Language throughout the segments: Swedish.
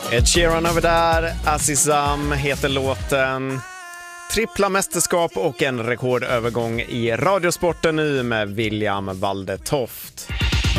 Ed Sheeran över där, Azizam heter låten. Trippla mästerskap och en rekordövergång i radiosporten nu med William Waldetoft.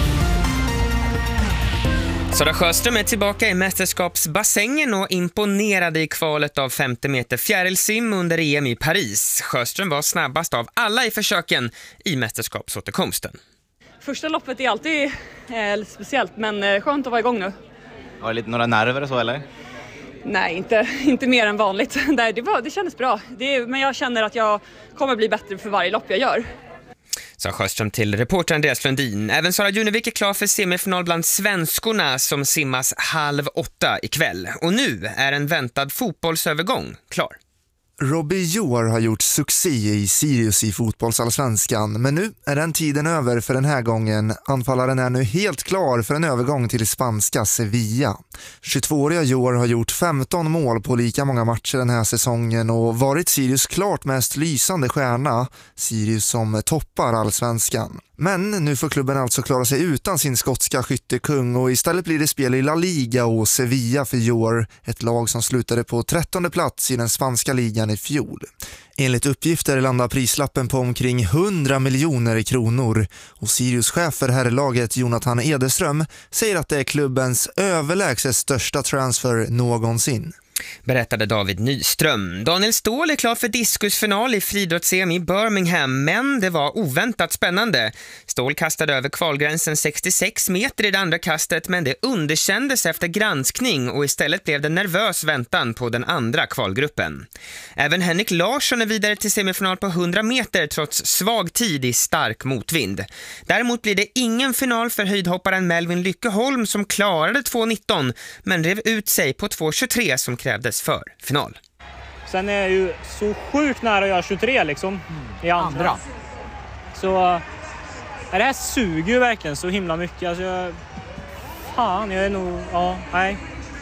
Sara Sjöström är tillbaka i mästerskapsbassängen och imponerade i kvalet av 50 meter fjärilsim under EM i Paris. Sjöström var snabbast av alla i försöken i mästerskapsåterkomsten. Första loppet är alltid speciellt, men skönt att vara igång nu. Var det några nerver och så eller? Nej, inte mer än vanligt. Det kändes bra. Men jag känner att jag kommer bli bättre för varje lopp jag gör. Sa Sjöström till reporter Andreas Lundin. Även Sara Junevik är klar för semifinal bland svenskorna som simmas 7:30 ikväll. Och nu är en väntad fotbollsövergång klar. Robbie Joar har gjort succé i Sirius i fotbollsallsvenskan, men nu är den tiden över för den här gången. Anfallaren är nu helt klar för en övergång till spanska Sevilla. 22-åriga Joar har gjort 15 mål på lika många matcher den här säsongen och varit Sirius klart mest lysande stjärna, Sirius som toppar allsvenskan. Men nu får klubben alltså klara sig utan sin skotska skyttekung och istället blir det spel i La Liga och Sevilla för Joar, ett lag som slutade på 13:e plats i den spanska ligan i fjol. Enligt uppgifter landar prislappen på omkring 100 miljoner kronor och Sirius chef för herrlaget Jonathan Ederström säger att det är klubbens överlägset största transfer någonsin. Berättade David Nyström. Daniel Ståhl är klar för diskusfinal i friidrotts-EM i Birmingham, men det var oväntat spännande. Ståhl kastade över kvalgränsen 66 meter i det andra kastet, men det underkändes efter granskning och istället blev det nervös väntan på den andra kvalgruppen. Även Henrik Larsson är vidare till semifinal på 100 meter trots svag tid i stark motvind. Däremot blir det ingen final för höjdhopparen Melvin Lyckeholm som klarade 2:19 men rev ut sig på 2:23 som krävdes för final. Sen är jag ju så sjukt nära att göra 23 liksom i andra. Så det här suger ju verkligen så himla mycket. Alltså jag är nog, nej.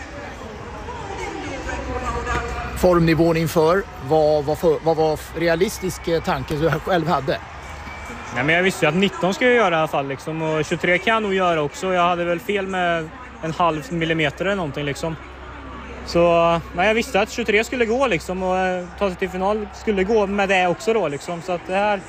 Formnivån inför, vad var realistisk tanke du själv hade? Nej, men jag visste ju att 19 ska jag göra i alla fall liksom, och 23 kan jag nog göra också. Jag hade väl fel med 0,5 millimeter eller någonting liksom. Så jag visste att 23 skulle gå liksom, och ta sig till final skulle gå med det också då liksom. Så att det här,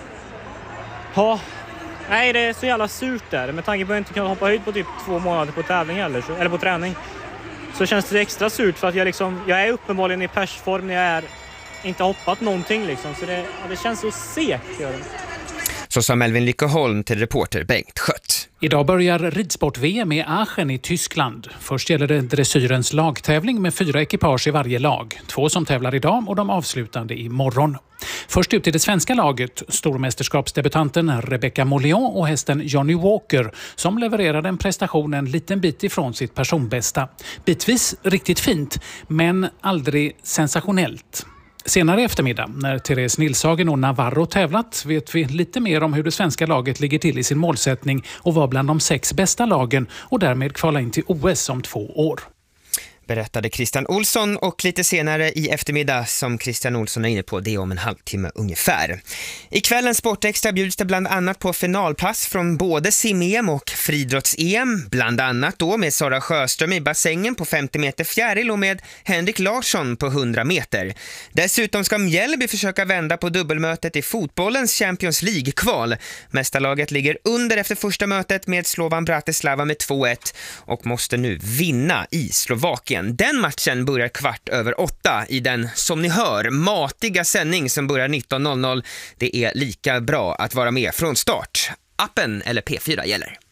nej, det är så jävla surt där. Med tanke på att jag inte kan hoppa höjd på typ 2 månader på tävling eller på träning, så känns det extra surt för att jag är uppenbarligen i persform när jag är inte hoppat någonting liksom. Så det känns så segt gör det. Så sa Melvin Lyckeholm till reporter Bengt Schött. Idag börjar ridsport-VM i Aachen i Tyskland. Först gäller det dressyrens lagtävling med 4 ekipage i varje lag. 2 som tävlar idag och de avslutande imorgon. Först ut i det svenska laget, stormästerskapsdebutanten Rebecca Molion och hästen Johnny Walker som levererade en prestation en liten bit ifrån sitt personbästa. Bitvis riktigt fint, men aldrig sensationellt. Senare i eftermiddag, när Therese Nilshagen och Navarro tävlat, vet vi lite mer om hur det svenska laget ligger till i sin målsättning och var bland de 6 bästa lagen och därmed kvala in till OS om 2 år. Berättade Christian Olsson, och lite senare i eftermiddag, som Christian Olsson är inne på, det är om en halvtimme ungefär. I kvällens Sportextra bjuds det bland annat på finalpass från både sim-EM och friidrotts-EM, bland annat då med Sara Sjöström i bassängen på 50 meter fjäril och med Henrik Larsson på 100 meter. Dessutom ska Mjällby försöka vända på dubbelmötet i fotbollens Champions League-kval. Mästarlaget ligger under efter första mötet med Slovan Bratislava med 2-1 och måste nu vinna i Slovakien. Den matchen börjar 7:15 i den, som ni hör, matiga sändning som börjar 19:00. Det är lika bra att vara med från start. Appen eller P4 gäller.